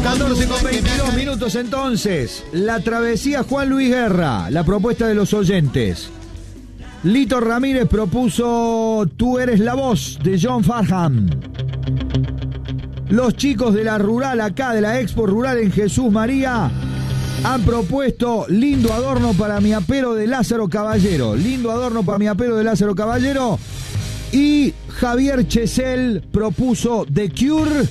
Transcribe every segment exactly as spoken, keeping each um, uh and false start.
catorce con veintidós minutos entonces. La travesía Juan Luis Guerra, la propuesta de los oyentes. Lito Ramírez propuso Tú eres la voz, de John Farham. Los chicos de la rural acá, de la Expo Rural en Jesús María, han propuesto Lindo adorno para mi apero, de Lázaro Caballero. Lindo adorno para mi apero, de Lázaro Caballero. Y Javier Chesel propuso The Cure,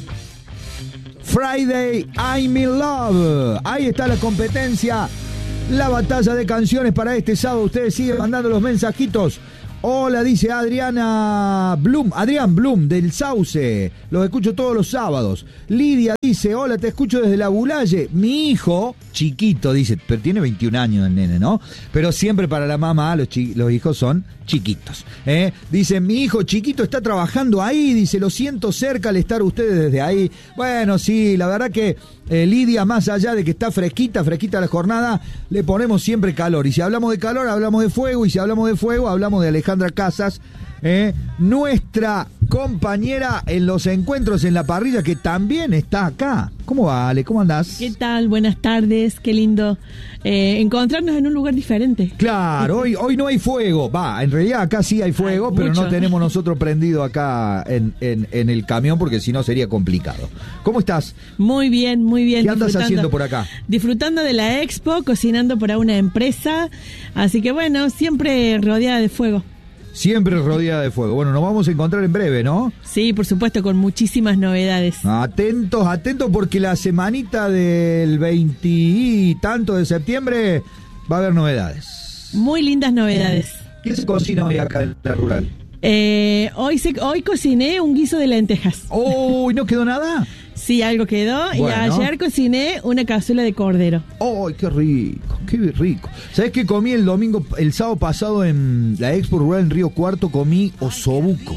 Friday I'm in Love. Ahí está la competencia, la batalla de canciones para este sábado. Ustedes siguen mandando los mensajitos. Hola, dice Adriana Blum, Adrián Blum del Sauce. Los escucho todos los sábados. Lidia dice, hola, te escucho desde la Bulaye. Mi hijo, chiquito, dice, pero tiene veintiún años el nene, ¿no? Pero siempre para la mamá los, chi- los hijos son chiquitos. ¿eh? Dice, mi hijo chiquito está trabajando ahí, dice, lo siento cerca al estar ustedes desde ahí. Bueno, sí, la verdad que eh, Lidia, más allá de que está fresquita, fresquita la jornada, le ponemos siempre calor. Y si hablamos de calor, hablamos de fuego. Y si hablamos de fuego, hablamos de Alejandra Casas, eh, nuestra compañera en los encuentros en la parrilla, que también está acá. ¿Cómo va, Ale? ¿Cómo andás? ¿Qué tal? Buenas tardes, qué lindo eh, encontrarnos en un lugar diferente. Claro, hoy, hoy no hay fuego. Va, en realidad acá sí hay fuego, hay pero mucho. No tenemos nosotros prendido acá en, en, en el camión, porque si no sería complicado. ¿Cómo estás? Muy bien, muy bien. ¿Qué andas haciendo por acá? Disfrutando de la expo, cocinando para una empresa. Así que bueno, siempre rodeada de fuego. Siempre rodeada de fuego. Bueno, nos vamos a encontrar en breve, ¿no? Sí, por supuesto, con muchísimas novedades. Atentos, atentos, porque la semanita del veinte y tanto de septiembre va a haber novedades. Muy lindas novedades. ¿Qué se cocina hoy acá en la rural? Eh, hoy, se, hoy cociné un guiso de lentejas. ¡Oh! ¿Y no quedó nada? Sí, algo quedó. Bueno. Y ayer cociné una cazuela de cordero. ¡Oh, qué rico! ¡Qué rico! ¿Sabés qué comí el domingo, el sábado pasado en la Expo Rural en Río Cuarto? Comí osobuco.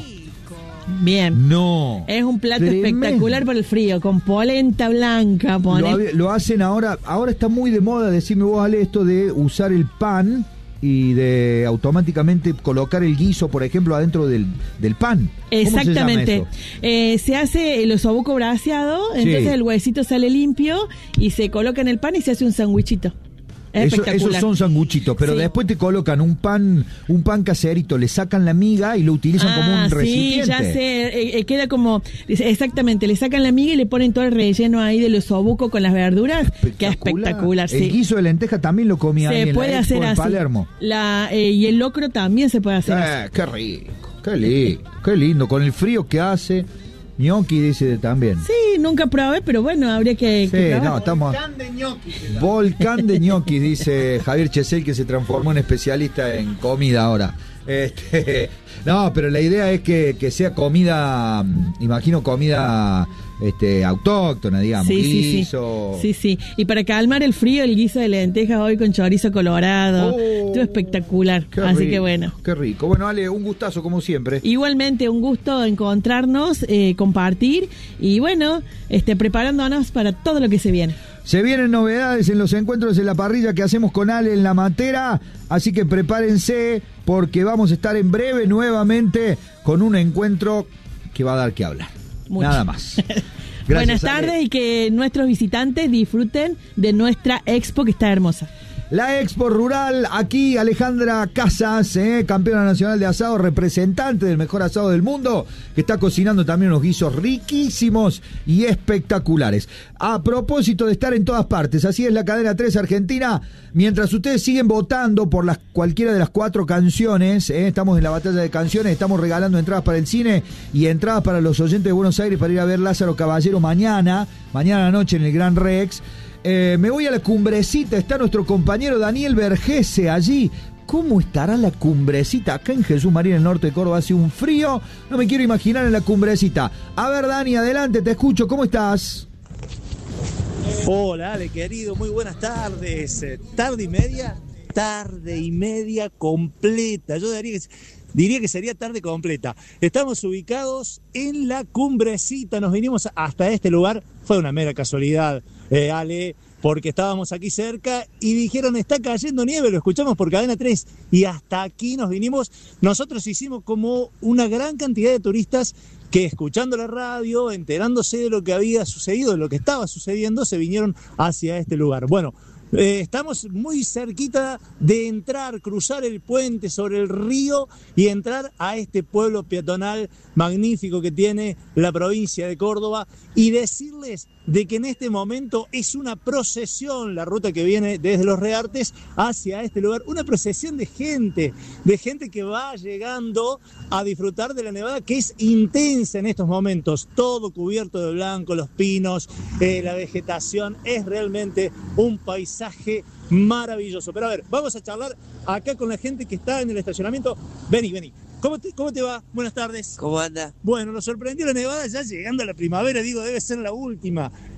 Bien. No. Es un plato tremendo. Espectacular para el frío, con polenta blanca. Lo, lo hacen ahora, ahora está muy de moda, decime vos, Ale, esto de usar el pan y de automáticamente colocar el guiso, por ejemplo, adentro del, del pan. Exactamente. ¿Cómo se llama eso? Eh, se hace el osobuco braseado, entonces sí. El huesito sale limpio y se coloca en el pan y se hace un sandwichito. Eso, esos son sanguchitos, pero sí. Después te colocan un pan, un pan caserito, le sacan la miga y lo utilizan ah, como un recipiente. Sí, ya sé, eh, eh, queda como, exactamente, le sacan la miga y le ponen todo el relleno ahí del osobuco con las verduras, queda espectacular. El sí. guiso de lenteja también lo comí ahí en la Expo en Palermo. La, eh, y el locro también se puede hacer eh, así. Qué rico, qué lindo, qué lindo, con el frío que hace. Ñoqui dice también. Sí, nunca probé, pero bueno, habría que, sí, que probar. No, estamos... Volcán de ñoqui. Volcán de ñoqui, dice Javier Chesel, que se transformó en especialista en comida ahora. Este, no, pero la idea es que, que sea comida, imagino comida este, autóctona, digamos. Sí, guiso. Sí, sí, sí. Y para calmar el frío, el guiso de lentejas hoy con chorizo colorado. Oh, todo espectacular. Así rico, que bueno. Qué rico. Bueno, Ale, un gustazo como siempre. Igualmente, un gusto encontrarnos, eh, compartir y bueno, este, preparándonos para todo lo que se viene. Se vienen novedades en los encuentros en la parrilla que hacemos con Ale en la Matera, así que prepárense porque vamos a estar en breve nuevamente con un encuentro que va a dar que hablar. Mucho. Nada más. Gracias, buenas tardes, Ale. Y que nuestros visitantes disfruten de nuestra expo que está hermosa. La Expo Rural, aquí Alejandra Casas, eh, campeona nacional de asado, representante del mejor asado del mundo, que está cocinando también unos guisos riquísimos y espectaculares. A propósito de estar en todas partes, así es la cadena tres Argentina, mientras ustedes siguen votando por las cualquiera de las cuatro canciones, eh, estamos en la batalla de canciones, estamos regalando entradas para el cine y entradas para los oyentes de Buenos Aires para ir a ver Lázaro Caballero mañana, mañana noche en el Gran Rex. Eh, me voy a la Cumbrecita, está nuestro compañero Daniel Vergese allí. ¿Cómo estará la Cumbrecita? Acá en Jesús María, en el norte de Córdoba, hace un frío. No me quiero imaginar en la Cumbrecita. A ver, Dani, adelante, te escucho. ¿Cómo estás? Hola, Ale, querido. Muy buenas tardes. Tarde y media tarde y media completa. Yo diría que, diría que sería tarde completa. Estamos ubicados en la Cumbrecita, nos vinimos hasta este lugar, fue una mera casualidad, eh, Ale, porque estábamos aquí cerca y dijeron, está cayendo nieve, lo escuchamos por Cadena tres, y hasta aquí nos vinimos. Nosotros hicimos como una gran cantidad de turistas que, escuchando la radio, enterándose de lo que había sucedido, de lo que estaba sucediendo, se vinieron hacia este lugar. Bueno, Eh, estamos muy cerquita de entrar, cruzar el puente sobre el río y entrar a este pueblo peatonal magnífico que tiene la provincia de Córdoba, y decirles de que en este momento es una procesión la ruta que viene desde Los Reartes hacia este lugar, una procesión de gente, de gente que va llegando a disfrutar de la nevada, que es intensa en estos momentos, todo cubierto de blanco, los pinos, eh, la vegetación, es realmente un paisaje maravilloso. Pero a ver, vamos a charlar acá con la gente que está en el estacionamiento. Vení, vení. ¿Cómo te, ¿Cómo te va? Buenas tardes. ¿Cómo anda? Bueno, nos sorprendió la nevada ya llegando a la primavera, digo, debe ser la última.